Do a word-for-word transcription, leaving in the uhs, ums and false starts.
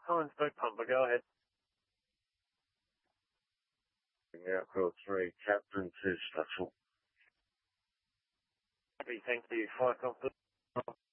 Collins Boat Pumper, go ahead. Aircraft three, Captain two, Special. Happy, thank you. Flight confidence.